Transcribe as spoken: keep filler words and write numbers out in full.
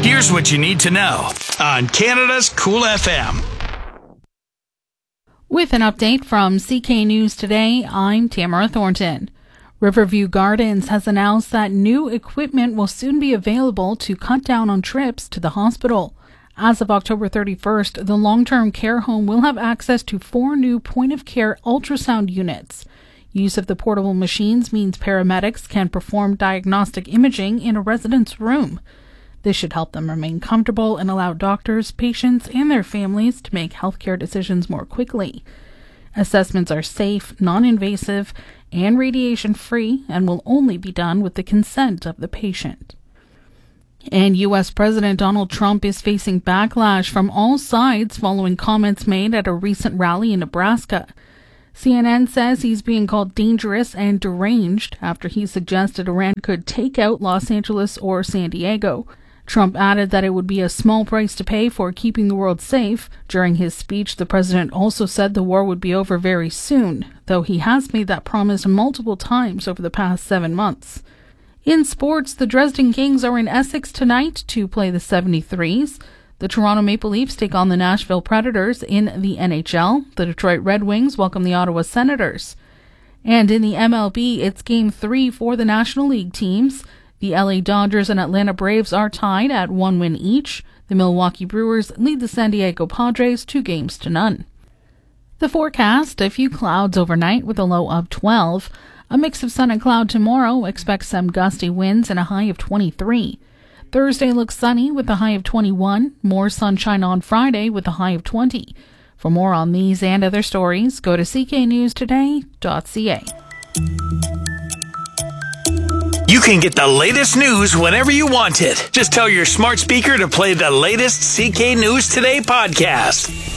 Here's what you need to know on Canada's Cool F M. With an update from C K News Today, I'm Tamara Thornton. Riverview Gardens has announced that new equipment will soon be available to cut down on trips to the hospital. As of October thirty-first, the long-term care home will have access to four new point-of-care ultrasound units. Use of the portable machines means paramedics can perform diagnostic imaging in a resident's room. This should help them remain comfortable and allow doctors, patients, and their families to make healthcare decisions more quickly. Assessments are safe, non-invasive, and radiation-free and will only be done with the consent of the patient. And U S President Donald Trump is facing backlash from all sides following comments made at a recent rally in Nebraska. C N N says he's being called dangerous and deranged after he suggested Iran could take out Los Angeles or San Diego. Trump added that it would be a small price to pay for keeping the world safe. During his speech, the president also said the war would be over very soon, though he has made that promise multiple times over the past seven months. In sports, the Dresden Kings are in Essex tonight to play the seventy-threes. The Toronto Maple Leafs take on the Nashville Predators in the N H L. The Detroit Red Wings welcome the Ottawa Senators. And in the M L B, it's Game three for the National League teams. The L A Dodgers and Atlanta Braves are tied at one win each. The Milwaukee Brewers lead the San Diego Padres two games to none. The forecast, a few clouds overnight with a low of twelve. A mix of sun and cloud tomorrow. Expect some gusty winds and a high of twenty-three. Thursday looks sunny with a high of twenty-one. More sunshine on Friday with a high of twenty. For more on these and other stories, go to c k news today dot c a. You can get the latest news whenever you want it. Just tell your smart speaker to play the latest C K News Today podcast.